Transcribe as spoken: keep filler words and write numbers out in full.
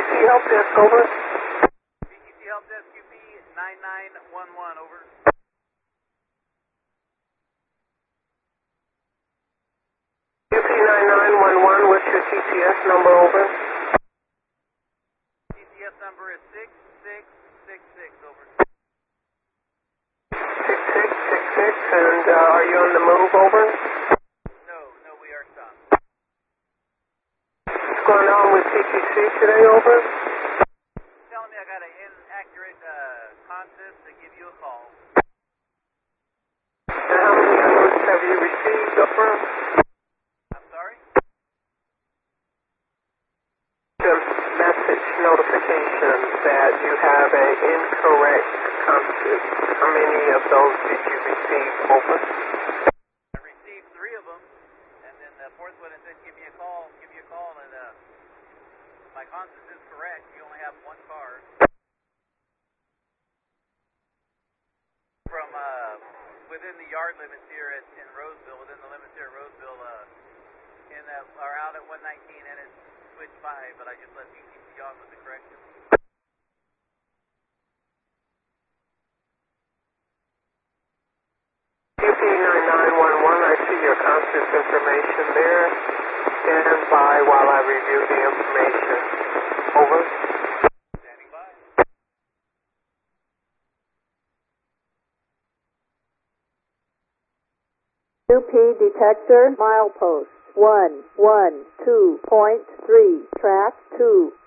C Help Desk, over. P Q C Help Desk, Q P nine nine one one, over. Q P nine nine one one, what's your T C S number, over? T C S number is six six six six, over. six six six six, and uh, are you on the move, over? No, no, we are stopped. What's going on with T Q C today, over? Telling me I got an inaccurate uh, consist to give you a call. And how many alerts have you received, over? I'm sorry? The message notification that you have an incorrect consist. How many of those did you receive, over? I received three of them, and then the fourth one it said give me a call, give me a call, and uh, my consist is correct. You only have one car. From uh, within the yard limits here at, in Roseville, within the limits here at Roseville, uh, in that, are out at one nineteen, and it's switch five, but I just let P C C on with the correction. Q P nine nine one one, I see your consist information there. Stand by while I review the information. Over. Standing by. Q P detector milepost one one two point three, track two.